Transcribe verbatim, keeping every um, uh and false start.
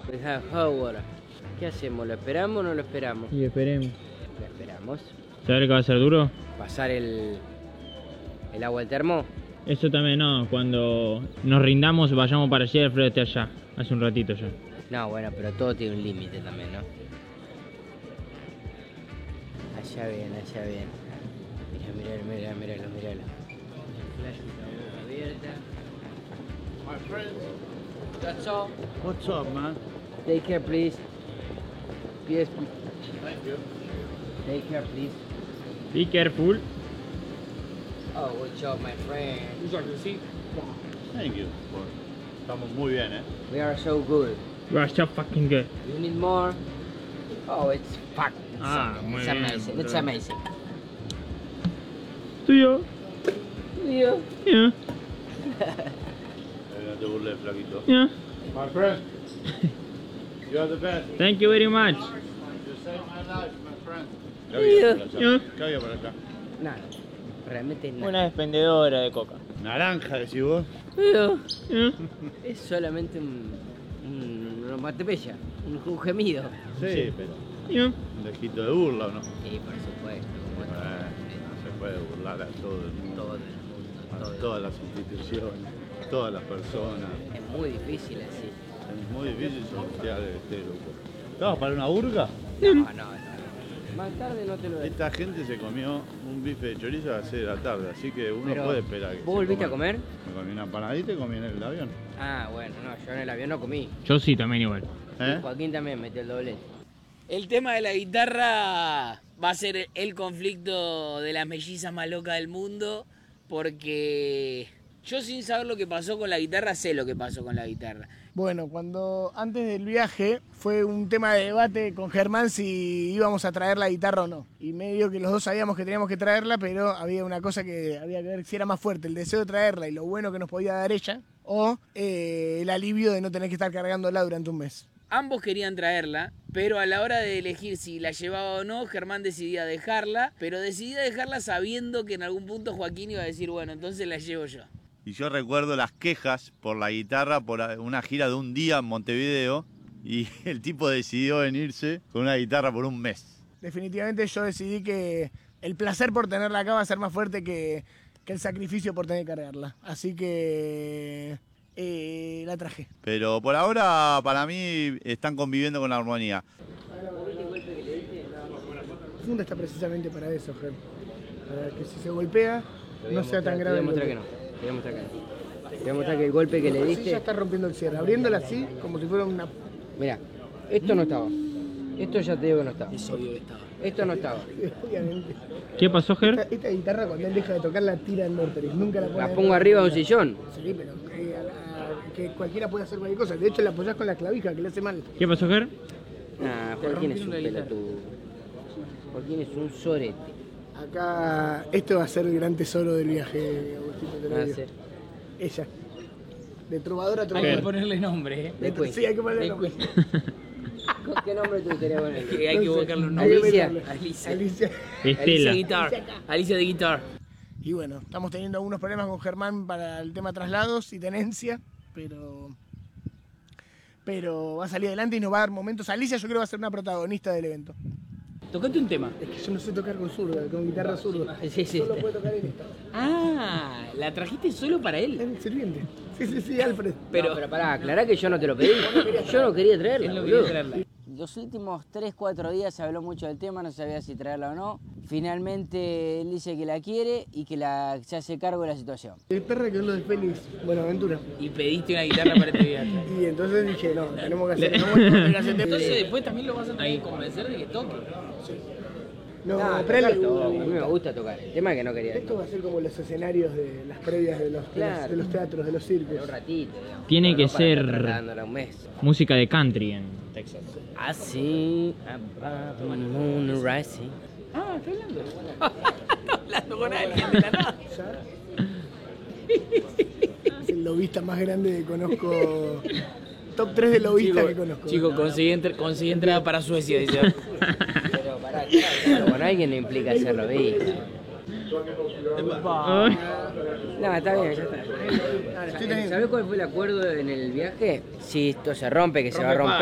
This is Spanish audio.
We have hot water. ¿Qué hacemos? ¿Lo esperamos o no lo esperamos? Y esperemos. Lo esperamos. ¿Sabes que va a ser duro? Pasar el, el agua al termo. Eso también no, cuando nos rindamos vayamos para allá y Alfredo esté allá. Hace un ratito ya. No, bueno, pero todo tiene un límite también, ¿no? Allá bien, allá bien. Mira, mira, mira, míralo, míralo. Flash con la boca abierta. My friend, That's all. what's up, man? Take care, please. Yes, Thank you. take care, please. Be careful. Oh, good job, my friend. Thank you. Bueno, estamos muy bien, ¿eh? We are so good. You are so fucking good. You need more? Oh, it's fuck. It's, Ah, am- muy it's bien, amazing. It's bro. amazing. ¿Tuyo? Yeah. Yeah. Eh, no te burles, flaquito. Yeah. My friend, you are the best. Thank you very much. You saved my life, my friend. ¿Qué Yeah. había por allá? Yeah. ¿Qué había por acá? Nada. Realmente nada. Una expendedora de coca. Naranja, decís vos. Yeah. Yeah. Es solamente un. un onomatopeya, un, un gemido. Sí, Sí. pero Yeah. un dejito de burla, ¿o no? Sí, por supuesto. Como Bueno, todo, no se puede burlar a todo el mundo, todo el mundo. a Todo. todas las instituciones, a todas las personas. Es muy difícil así. Es muy difícil sortear este grupo. ¿Estabas para una burga? No, no, no. Más tarde no te lo dejo. Esta gente se comió un bife de chorizo a las seis de la tarde, así que uno Pero, puede esperar que ¿vos se volviste a coma. comer? Me comí una empanadita y comí en el avión. Ah, bueno, no, yo en el avión no comí. Yo sí, también igual. ¿Eh? Joaquín también metió el doblete. El tema de la guitarra va a ser el conflicto de las mellizas más locas del mundo, porque yo sin saber lo que pasó con la guitarra, sé lo que pasó con la guitarra. Bueno, cuando antes del viaje fue un tema de debate con Germán si íbamos a traer la guitarra o no. Y medio que los dos sabíamos que teníamos que traerla, pero había una cosa que había que ver si era más fuerte, el deseo de traerla y lo bueno que nos podía dar ella, o eh, el alivio de no tener que estar cargándola durante un mes. Ambos querían traerla, pero a la hora de elegir si la llevaba o no, Germán decidía dejarla, pero decidía dejarla sabiendo que en algún punto Joaquín iba a decir, bueno, entonces la llevo yo. Y yo recuerdo las quejas por la guitarra por una gira de un día en Montevideo y el tipo decidió venirse con una guitarra por un mes. Definitivamente yo decidí que el placer por tenerla acá va a ser más fuerte que, que el sacrificio por tener que cargarla. Así que eh, la traje. Pero por ahora para mí están conviviendo con la armonía. La funda está precisamente para eso, Ger. Para que si se golpea no sea tan grave. Te voy a mostrar que no. Te voy a mostrar que no. Te voy a mostrar que el golpe que le Así diste. ya está rompiendo el cierre, abriéndola así como si fuera una... Mira, esto no estaba. Esto ya te digo que no estaba. Es obvio que estaba. Esto no estaba. Obviamente. ¿Qué pasó, Esta, Ger? esta guitarra cuando él deja de tocar la tira en Morteris, nunca la pone... La pongo arriba de un sillón. Sí, pero que, a la- que cualquiera puede hacer cualquier cosa. De hecho la apoyás con la clavija que le hace mal. ¿Qué pasó, Ger? Ah, Joaquín es un pelotudo. Joaquín es un sorete. Acá, esto va a ser el gran tesoro del viaje, Agustito, te lo Va a digo. ser. Ella. De trovador a Hay trovador. que ponerle nombre, ¿eh? De- De Queen. Sí, hay que ponerle De nombre. ¿Con qué nombre te gustaría poner? Que hay que No sé, buscarle un hay que nombre. Alicia. meterle. Alicia. Alicia. Alicia Estela. Guitar. Alicia de Guitar. Y bueno, estamos teniendo algunos problemas con Germán para el tema traslados y tenencia, pero pero va a salir adelante y nos va a dar momentos. Alicia yo creo que va a ser una protagonista del evento. Tocate un tema. Es que yo no sé tocar con zurda, con guitarra zurda. Sí, sí. Solo puede tocar en esta. Ah, la trajiste solo para él. Es el sirviente. Sí, sí, sí, Alfred. Pero, No, pero pará, aclará que yo no te lo pedí. Yo no quería traerla, él no boludo. quería traerla. Los últimos tres cuatro días se habló mucho del tema, no sabía si traerla o no. Finalmente él dice que la quiere y que la, se hace cargo de la situación. El perro que es lo de Félix Buenaventura. Y pediste una guitarra para este viaje. Y entonces dije, no, tenemos que hacer, no voy a poner a hacer Entonces después también lo vas a tener que convencer de que toque. No, No, pero tocar él- todo, a mí me gusta tocar. El tema es que no quería. esto va a ser como los escenarios de las previas de los, de los- Claro. de los teatros, de los circos. Un ratito, digamos. Tiene Pero que no para estar ser- trasladándola un mes. Música de country en Texas. Así, above the moon rising. Ah, estoy hablando. Está hablando con alguien de la nada. Es el lobista más grande que conozco. Top tres de lobistas que conozco. Chico, conseguí, entr- conseguí entrada para Suecia, dice. Pero pará, claro, claro, con alguien no implica hacerlo vista. Ay. No, está bien, ya está. Estoy teniendo- ¿Sabés cuál fue el acuerdo en el viaje? Si esto se rompe, que se va a Rompe romper.